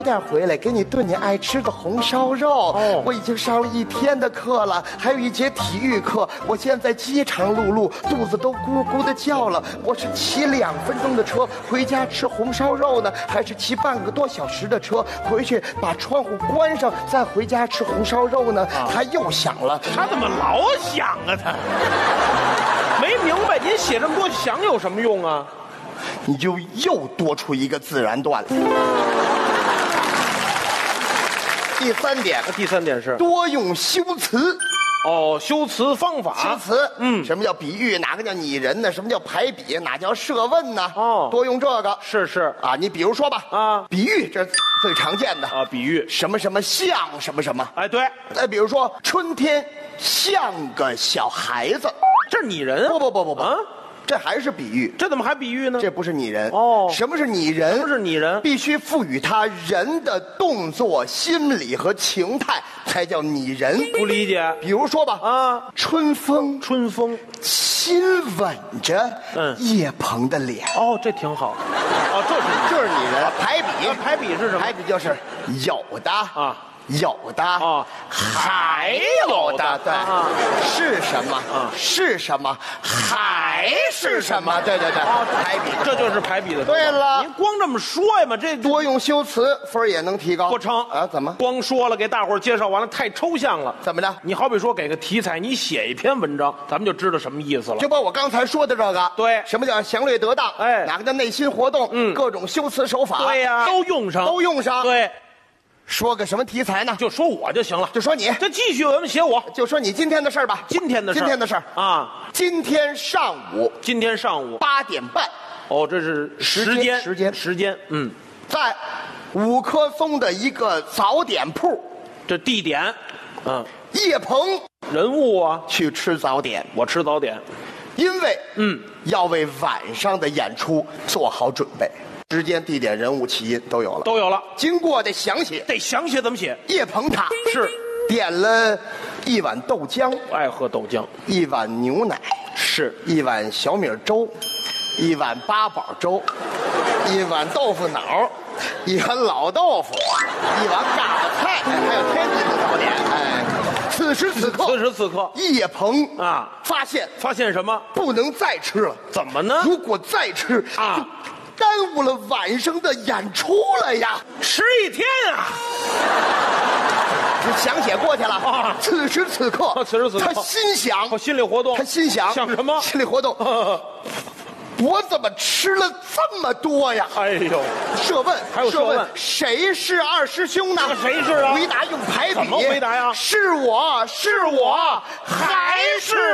点回来给你炖你爱吃的红烧肉。哦，我已经上了1天的课了，还有1节体育课。我现在饥肠辘辘，肚子都咕咕的叫了。我是骑2分钟的车回家吃红烧肉呢，还是骑半个多小时的车回去把窗户关上再回家吃红烧肉呢？他又想了， 他怎么老想啊？他没明白，您写这么多想有什么用啊？ 你就又多出一个自然段来。第3点是多用修辞。 哦，修辞方法。 修辞，什么叫比喻？哪个叫拟人呢？什么叫排比？哪叫设问呢？哦，多用这个。 是啊， 你比如说吧，比喻这是最常见的啊，比喻什么什么像什么什么。 哎，对。 再比如说春天像个小孩子， 这是拟人？ 不啊。这还是比喻， 这怎么还比喻呢？ 这不是拟人哦。 什么是拟人？ 什么是拟人？ 必须赋予他人的动作、心理和情态，才叫拟人。 不理解。 比如说吧，春风亲吻着叶鹏的脸。 哦，这挺好。哦， 这是拟人。 排比是什么？ 排比就是有的啊。有的啊， 还有的，对，是什么？是什么？还是什么？对，排比， 这就是排比的。 对了， 您光这么说呀嘛，这多用修辞分也能提高。 不成啊？怎么？ 光说了给大伙儿介绍完了，太抽象了。 怎么着？ 你好比说给个题材，你写一篇文章，咱们就知道什么意思了。 就把我刚才说的这个， 对， 什么叫详略得当？哎，哪个叫内心活动？各种修辞手法， 对呀，都用上。对。 说个什么题材呢？ 就说我就行了， 就说你。 这继续我们写我， 就说你今天的事儿吧。 今天的事儿啊， 今天上午8点半。 哦，这是时间。 在5棵松的一个早点铺。 这地点， 叶鹏人物啊， 去吃早点。 我吃早点， 因为要为晚上的演出做好准备。时间、地点、人物、起因都有了，经过得详写， 怎么写？ 叶鹏他是点了1碗豆浆， 爱喝豆浆 ；1碗牛奶， 是 ；1碗小米粥；1碗八宝粥；1碗豆腐脑；1碗老豆腐；1碗嘎巴菜，还有天津的早点。此时此刻，叶鹏啊，发现什么？不能再吃了。 怎么呢？ 如果再吃啊，耽误了晚上的演出了呀！ 吃1天啊！ 详写过去了啊！此时此刻，他心想， 心理活动， 他心想什么？ 心理活动。我怎么吃了这么多呀？ 哎呦！ 设问， 还有设问， 谁是二师兄呢？ 谁是啊？ 回答用排比。 怎么回答呀？ 是我，还是